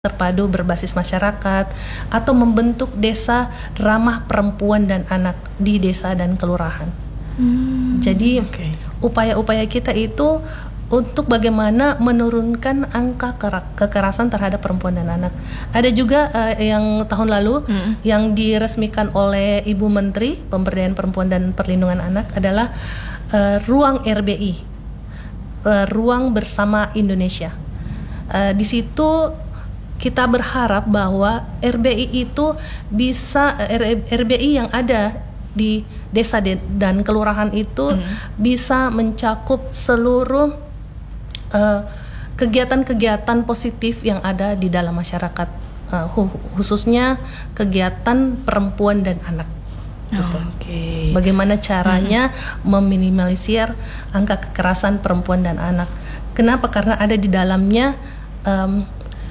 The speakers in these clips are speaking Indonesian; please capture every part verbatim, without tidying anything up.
terpadu berbasis masyarakat atau membentuk desa ramah perempuan dan anak di desa dan kelurahan. Hmm, Jadi okay. upaya-upaya kita itu untuk bagaimana menurunkan angka kekerasan terhadap perempuan dan anak. Ada juga uh, yang tahun lalu hmm. yang diresmikan oleh Ibu Menteri Pemberdayaan Perempuan dan Perlindungan Anak adalah uh, Ruang R B I, uh, Ruang Bersama Indonesia. Uh, di situ kita berharap bahwa R B I itu bisa R B I yang ada di desa dan kelurahan itu hmm. bisa mencakup seluruh uh, kegiatan-kegiatan positif yang ada di dalam masyarakat, uh, khususnya kegiatan perempuan dan anak. Oh, gitu. Okay. Bagaimana caranya hmm. meminimalisir angka kekerasan perempuan dan anak? Kenapa? Karena ada di dalamnya um,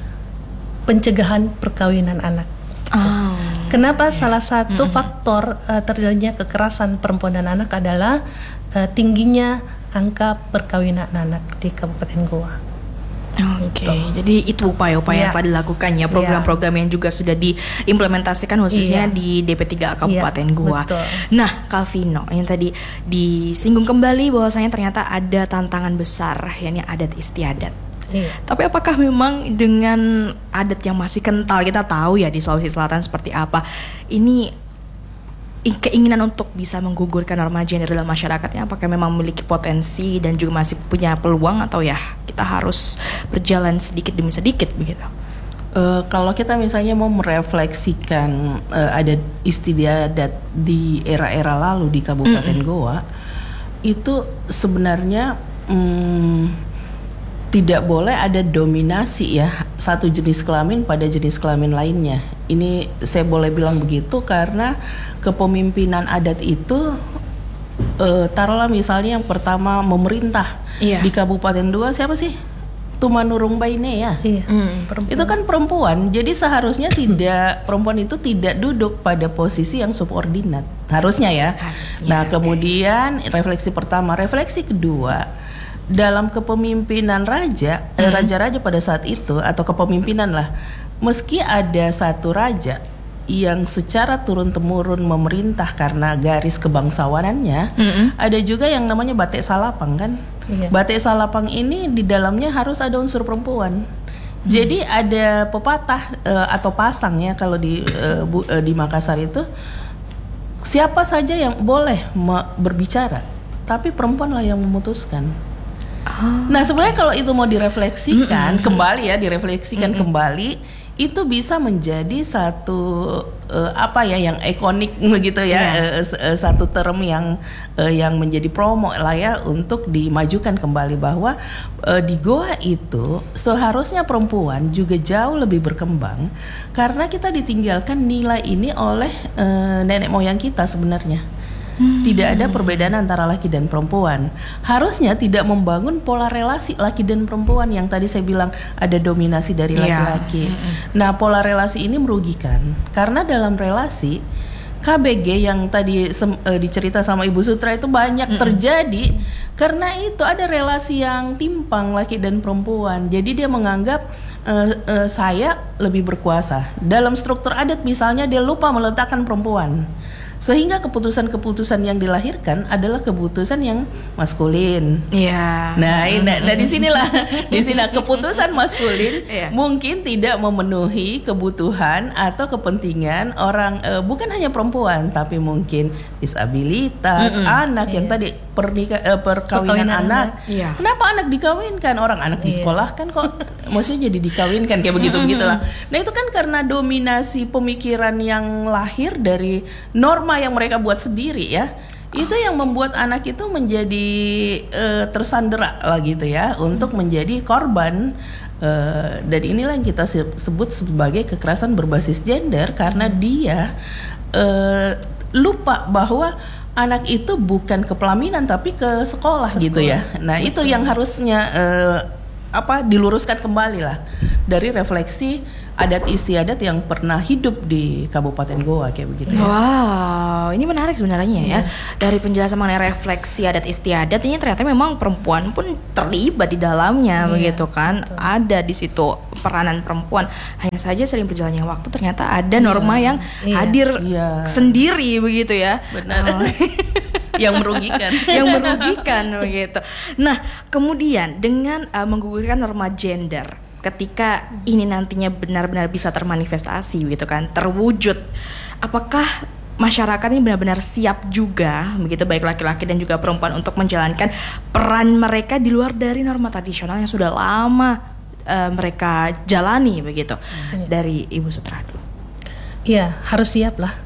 pencegahan perkawinan anak. Oh, Kenapa? Okay. Salah satu mm-hmm. faktor uh, terjadinya kekerasan perempuan dan anak adalah uh, tingginya angka perkawinan anak di Kabupaten Goa. Oke, okay. Gitu. Jadi itu upaya-upaya yeah. yang telah dilakukan ya, program-program yeah. yang juga sudah diimplementasikan khususnya yeah. di D P tiga Kabupaten yeah, Goa. Betul. Nah, Calvino, yang tadi disinggung kembali bahwasanya ternyata ada tantangan besar, yakni adat istiadat. Iya. Tapi apakah memang dengan adat yang masih kental, kita tahu ya di Sulawesi Selatan seperti apa, ini keinginan untuk bisa menggugurkan norma gender dalam masyarakatnya, apakah memang memiliki potensi dan juga masih punya peluang, atau ya kita harus berjalan sedikit demi sedikit begitu? Uh, kalau kita misalnya mau merefleksikan uh, adat istiadat di era-era lalu di Kabupaten mm-hmm. Goa, itu sebenarnya um, tidak boleh ada dominasi ya satu jenis kelamin pada jenis kelamin lainnya. Ini saya boleh bilang begitu karena kepemimpinan adat itu uh, taruhlah misalnya yang pertama memerintah iya. di Kabupaten Goa siapa sih? Tumanurung Baine ya. Iya. Mm, itu kan perempuan. Jadi seharusnya tidak perempuan itu tidak duduk pada posisi yang subordinat. Harusnya ya. Harusnya, nah, okay. kemudian refleksi pertama, refleksi kedua, dalam kepemimpinan raja, hmm. eh, raja-raja pada saat itu atau kepemimpinan lah, meski ada satu raja yang secara turun-temurun memerintah karena garis kebangsawanannya, hmm. ada juga yang namanya Batek Salapang kan. Iya. Batek Salapang ini di dalamnya harus ada unsur perempuan. Hmm. Jadi ada pepatah uh, atau pasang ya kalau di uh, bu, uh, di Makassar itu, siapa saja yang boleh me- berbicara, tapi perempuanlah yang memutuskan. Oh, nah sebenarnya okay. kalau itu mau direfleksikan mm-hmm. kembali ya, direfleksikan mm-hmm. kembali, itu bisa menjadi satu uh, apa ya yang ikonik begitu ya, yeah. uh, uh, satu term yang uh, yang menjadi promo lah ya untuk dimajukan kembali bahwa uh, di Goa itu seharusnya perempuan juga jauh lebih berkembang karena kita ditinggalkan nilai ini oleh uh, nenek moyang kita sebenarnya. Hmm. Tidak ada perbedaan antara laki dan perempuan. Harusnya tidak membangun pola relasi laki dan perempuan yang tadi saya bilang ada dominasi dari laki-laki. Yeah. Hmm. Nah, pola relasi ini merugikan karena dalam relasi K B G yang tadi sem- uh, dicerita sama Ibu Sutra itu banyak hmm. terjadi karena itu ada relasi yang timpang laki dan perempuan. Jadi dia menganggap uh, uh, saya lebih berkuasa. Dalam struktur adat misalnya dia lupa meletakkan perempuan. Sehingga keputusan-keputusan yang dilahirkan adalah keputusan yang maskulin. Iya. Nah, nah, nah di sinilah, di sini keputusan maskulin yeah. mungkin tidak memenuhi kebutuhan atau kepentingan orang, uh, bukan hanya perempuan, tapi mungkin disabilitas, mm-hmm. anak yeah. yang tadi pernika- uh, perkawinan anak. anak. Yeah. Kenapa anak dikawinkan? Orang anak di sekolah kan kok maksudnya jadi dikawinkan kayak begitu begitulah. Nah itu kan karena dominasi pemikiran yang lahir dari norma yang mereka buat sendiri ya, itu yang membuat anak itu menjadi uh, tersandera lah gitu ya, untuk menjadi korban uh, dan inilah yang kita sebut sebagai kekerasan berbasis gender karena dia uh, lupa bahwa anak itu bukan ke pelaminan tapi ke sekolah, ke gitu sekolah. ya. Nah Betul. Itu yang harusnya uh, apa diluruskan kembali lah dari refleksi adat istiadat yang pernah hidup di Kabupaten Goa kayak begitu ya. Wow, ini menarik sebenarnya ya. Dari penjelasan mengenai refleksi adat istiadat ini ternyata memang perempuan pun terlibat di dalamnya, yeah, begitu kan. Betul. Ada di situ peranan perempuan. Hanya saja sering berjalannya waktu ternyata ada norma yeah. yang yeah. hadir yeah. sendiri begitu ya. Benar. Oh. yang merugikan, yang merugikan begitu. Nah, kemudian dengan uh, menggugurkan norma gender, ketika ini nantinya benar-benar bisa termanifestasi gitu kan, terwujud, apakah masyarakat ini benar-benar siap juga begitu, baik laki-laki dan juga perempuan, untuk menjalankan peran mereka di luar dari norma tradisional yang sudah lama uh, mereka jalani begitu? Hmm. Dari Ibu Sutradu. Iya, harus siap lah.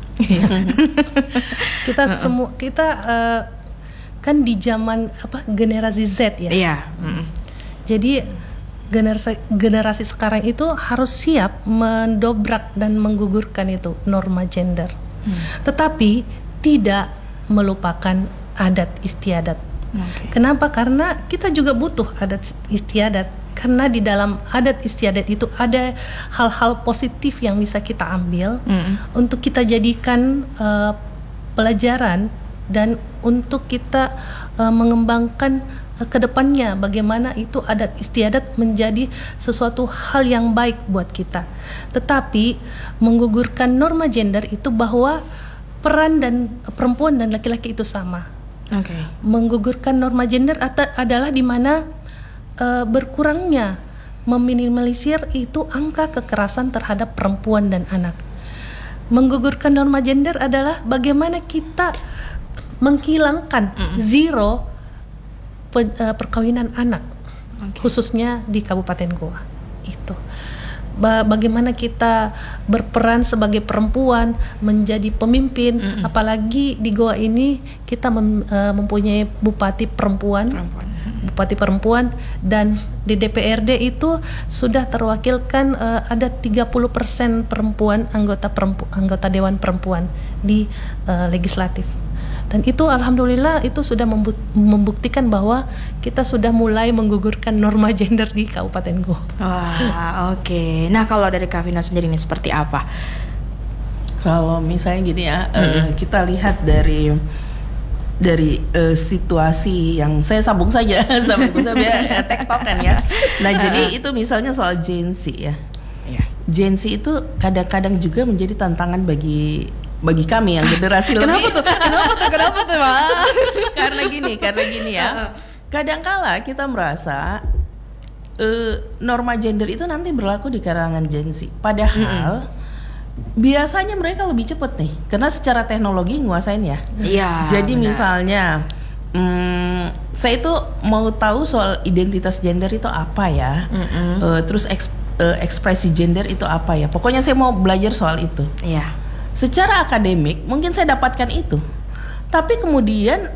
kita semua kita uh, kan di zaman apa generasi Z ya. Iya. Mm. Jadi generasi generasi sekarang itu harus siap mendobrak dan menggugurkan itu norma gender. Hmm. Tetapi tidak melupakan adat istiadat. Okay. Kenapa? Karena kita juga butuh adat istiadat. Karena di dalam adat istiadat itu ada hal-hal positif yang bisa kita ambil mm. untuk kita jadikan uh, pelajaran dan untuk kita uh, mengembangkan uh, ke depannya bagaimana itu adat istiadat menjadi sesuatu hal yang baik buat kita. Tetapi menggugurkan norma gender itu bahwa peran dan perempuan dan laki-laki itu sama. Okay. Menggugurkan norma gender at- adalah di mana Uh, berkurangnya meminimalisir itu angka kekerasan terhadap perempuan dan anak. Menggugurkan norma gender adalah bagaimana kita menghilangkan mm. zero pe, uh, perkawinan anak, okay. khususnya di Kabupaten Goa. Itu ba- bagaimana kita berperan sebagai perempuan menjadi pemimpin, mm-mm. apalagi di Goa ini kita mem- uh, mempunyai bupati perempuan. perempuan. Bupati perempuan, dan di D P R D itu sudah terwakilkan uh, ada tiga puluh persen perempuan, anggota perempu, anggota dewan perempuan di uh, legislatif. Dan itu alhamdulillah itu sudah membuktikan bahwa kita sudah mulai menggugurkan norma gender di Kabupaten Goa. Wah, oke. Okay. Nah, kalau dari Kak Vina sendiri ini seperti apa? Kalau misalnya gini ya, mm-hmm. uh, kita lihat dari dari uh, situasi yang saya sambung saja sama Ibu Sabia tektokan ya. Nah, jadi itu misalnya soal Gen Z ya. Yeah. Gen Z itu kadang-kadang juga menjadi tantangan bagi bagi kami yang generasi lebih. Kenapa tuh? Kenapa tuh? Kenapa tuh, Ma? Karena gini, karena gini ya. Kadangkala kita merasa uh, norma gender itu nanti berlaku di kalangan Gen Z. Padahal mm-hmm. biasanya mereka lebih cepat nih, karena secara teknologi nguasain ya. Iya. Jadi benar. misalnya, hmm, saya itu mau tahu soal identitas gender itu apa ya, mm-hmm. uh, terus eks, uh, ekspresi gender itu apa ya. Pokoknya saya mau belajar soal itu. Iya. Secara akademik mungkin saya dapatkan itu, tapi kemudian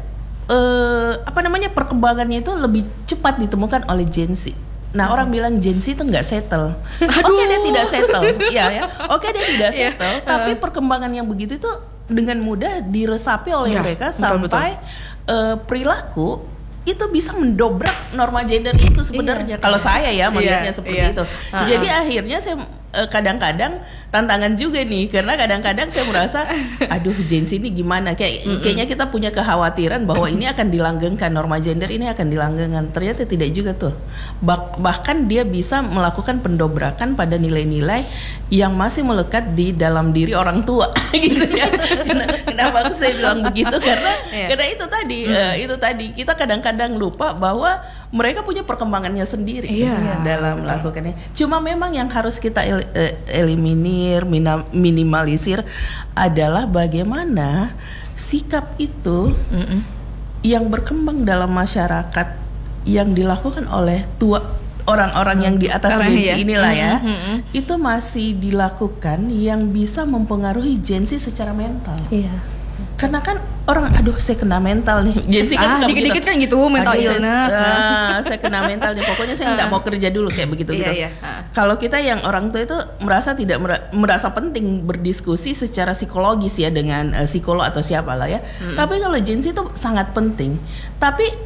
uh, apa namanya perkembangannya itu lebih cepat ditemukan oleh Gen Z. Nah, hmm. orang bilang Gen Z itu nggak settle. Oke okay, dia tidak settle, ya ya. Oke okay, dia tidak settle, yeah. tapi perkembangan yang begitu itu dengan mudah diresapi oleh yeah, mereka betul, sampai betul. Uh, perilaku itu bisa mendobrak norma gender itu sebenarnya. Yeah. Kalau saya ya melihatnya yeah, seperti yeah. itu. Uh-huh. Jadi akhirnya saya uh, kadang-kadang tantangan juga nih, karena kadang-kadang saya merasa, aduh Gen Z ini gimana? Kayak mm-mm. kayaknya kita punya kekhawatiran bahwa ini akan dilanggengkan, norma gender ini akan dilanggengkan. Ternyata tidak juga tuh. Bah- bahkan dia bisa melakukan pendobrakan pada nilai-nilai yang masih melekat di dalam diri orang tua, gitu ya. Kenapa aku saya bilang begitu? Karena yeah. karena itu tadi, mm. uh, itu tadi kita kadang-kadang lupa bahwa mereka punya perkembangannya sendiri yeah. dalam melakukannya. Cuma memang yang harus kita el- eliminir, minimalisir adalah bagaimana sikap itu Mm-mm. yang berkembang dalam masyarakat yang dilakukan oleh tua orang-orang yang di atas Gen Z ya. inilah ya, mm-hmm. itu masih dilakukan yang bisa mempengaruhi Gen Z secara mental. Iya. Karena kan orang, aduh saya kena mental nih. Gen Z kan ah, dikit-dikit kan gitu mental aduh, illness. Saya, uh, saya kena mental nih. Pokoknya saya nggak mau kerja dulu kayak begitu gitu. Iya, iya. Uh. Kalau kita yang orang tua itu merasa tidak merasa penting berdiskusi secara psikologis ya dengan uh, psikolog atau siapa lah ya. Hmm. Tapi kalau Gen Z itu sangat penting. Tapi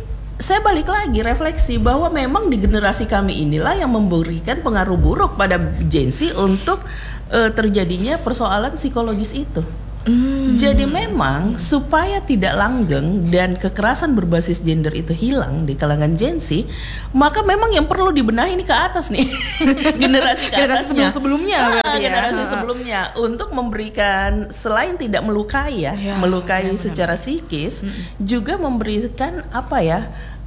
saya balik lagi refleksi bahwa memang di generasi kami inilah yang memberikan pengaruh buruk pada Gen Z untuk uh, terjadinya persoalan psikologis itu. Mm. Jadi memang supaya tidak langgeng dan kekerasan berbasis gender itu hilang di kalangan Gen Z, maka memang yang perlu dibenahi ini ke atas nih. generasi ke generasi sebelum-sebelumnya ah, ya. generasi sebelumnya untuk memberikan selain tidak melukai ya, ya melukai ya, secara psikis, mm. juga memberikan apa ya?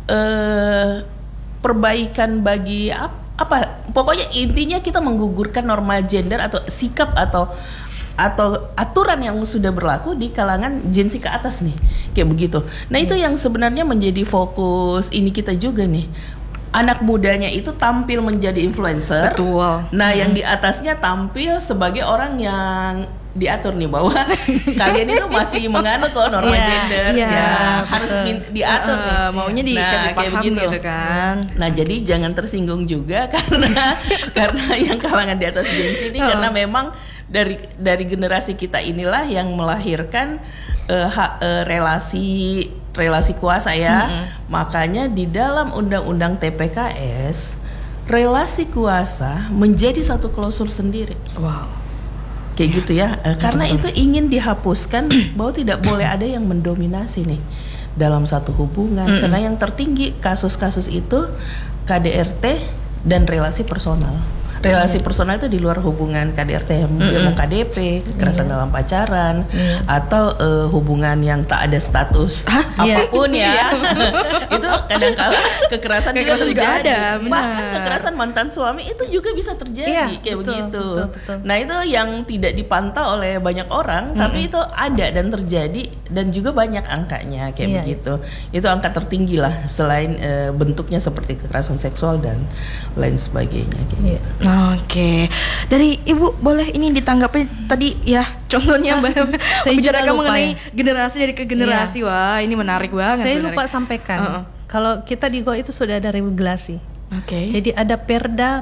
Uh, perbaikan bagi apa, apa pokoknya intinya kita menggugurkan norma gender atau sikap atau atau aturan yang sudah berlaku di kalangan Gen Z ke atas nih, kayak begitu. Nah itu yang sebenarnya menjadi fokus ini kita juga nih. Anak mudanya itu tampil menjadi influencer. Betul. Nah hmm. yang di atasnya tampil sebagai orang yang diatur nih bahwa kalian itu masih menganut loh norma yeah, gender yeah, ya harus min- diatur uh, nih. Maunya dikasih nah, paham gitu kan. Nah jadi jangan tersinggung juga karena karena yang kalangan di atas Gen Z ini uh. karena memang dari dari generasi kita inilah yang melahirkan uh, ha, uh, relasi relasi kuasa ya. Mm-hmm. Makanya di dalam undang-undang T P K S relasi kuasa menjadi satu klausul sendiri. Wow. Kayak ya. gitu ya. Uh, karena itu ingin dihapuskan bahwa tidak boleh ada yang mendominasi nih dalam satu hubungan. Mm-hmm. Karena yang tertinggi kasus-kasus itu K D R T dan relasi personal. Relasi mm-hmm. personal itu di luar hubungan K D R T yang mm-hmm. mau K D P, kekerasan mm-hmm. dalam pacaran, mm-hmm. atau uh, hubungan yang tak ada status Hah? apapun ya. Itu kadang-kala kekerasan, kekerasan juga terjadi. Ada, bahkan kekerasan mantan suami itu juga bisa terjadi, yeah, kayak betul, begitu. Betul, betul. Nah itu yang tidak dipantau oleh banyak orang, mm-hmm. tapi itu ada dan terjadi dan juga banyak angkanya kayak yeah. begitu. Itu angka tertinggi lah selain uh, bentuknya seperti kekerasan seksual dan lain sebagainya. Kayak yeah. gitu. Oke, dari Ibu boleh ini ditanggapi tadi ya contohnya membicarakan mengenai ya. generasi dari ke generasi. Iya. Wah ini menarik banget. Saya sebenarnya. lupa sampaikan uh-uh. kalau kita di Goa itu sudah ada regulasi. Oke. Jadi ada Perda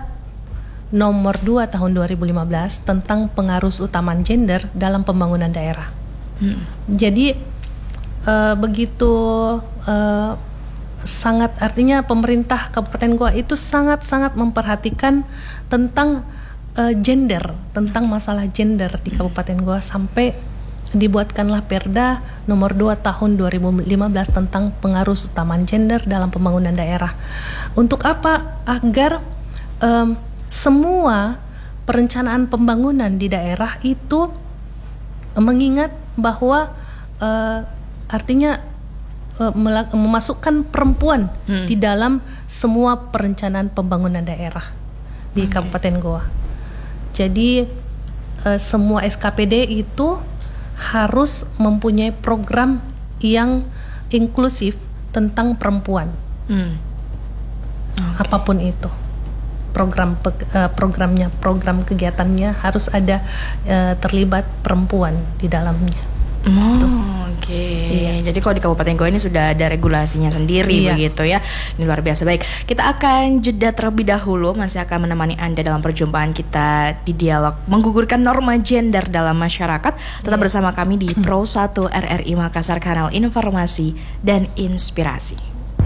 nomor dua tahun dua ribu lima belas tentang pengaruh utamaan gender dalam pembangunan daerah. Hmm. Jadi uh, begitu uh, sangat artinya pemerintah Kabupaten Goa itu sangat-sangat memperhatikan tentang uh, gender, tentang masalah gender di Kabupaten Goa sampai dibuatkanlah Perda nomor dua tahun dua ribu lima belas tentang pengaruh utamaan gender dalam pembangunan daerah. Untuk apa? Agar um, semua perencanaan pembangunan di daerah itu mengingat bahwa uh, artinya memasukkan perempuan hmm. di dalam semua perencanaan pembangunan daerah di okay. Kabupaten Goa. Jadi uh, semua S K P D itu harus mempunyai program yang inklusif tentang perempuan. Hmm. Okay. Apapun itu. Program uh, programnya, program kegiatannya harus ada uh, terlibat perempuan di dalamnya. Oh, oke. Okay. Iya. Jadi kalau di Kabupaten Goa ini sudah ada regulasinya sendiri, iya. begitu ya. Ini luar biasa. Baik, kita akan jeda terlebih dahulu. Masih akan menemani Anda dalam perjumpaan kita di dialog menggugurkan norma gender dalam masyarakat. Tetap iya. bersama kami di Pro satu R R I Makassar, kanal informasi dan inspirasi.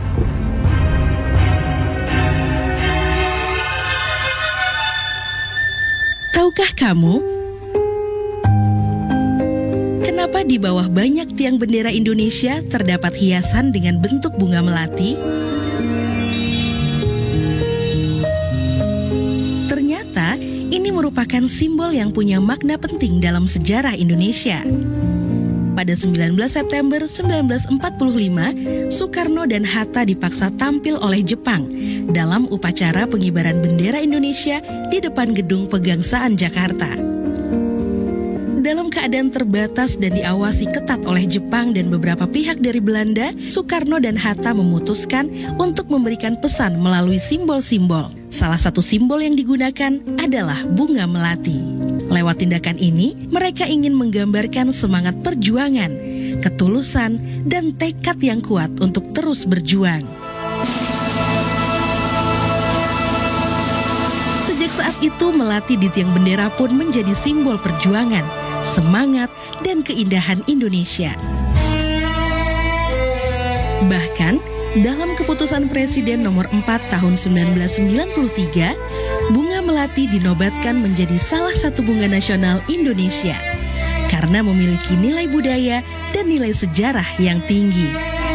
Tahukah kamu? Kenapa di bawah banyak tiang bendera Indonesia terdapat hiasan dengan bentuk bunga melati? Ternyata ini merupakan simbol yang punya makna penting dalam sejarah Indonesia. Pada sembilan belas September seribu sembilan ratus empat puluh lima, Soekarno dan Hatta dipaksa tampil oleh Jepang dalam upacara pengibaran bendera Indonesia di depan Gedung Pegangsaan Jakarta. Dalam keadaan terbatas dan diawasi ketat oleh Jepang dan beberapa pihak dari Belanda, Soekarno dan Hatta memutuskan untuk memberikan pesan melalui simbol-simbol. Salah satu simbol yang digunakan adalah bunga melati. Lewat tindakan ini, mereka ingin menggambarkan semangat perjuangan, ketulusan, dan tekad yang kuat untuk terus berjuang. Sejak saat itu, melati di tiang bendera pun menjadi simbol perjuangan, semangat, dan keindahan Indonesia. Bahkan, Dalam keputusan Presiden nomor empat tahun seribu sembilan ratus sembilan puluh tiga, bunga melati dinobatkan menjadi salah satu bunga nasional Indonesia karena memiliki nilai budaya dan nilai sejarah yang tinggi.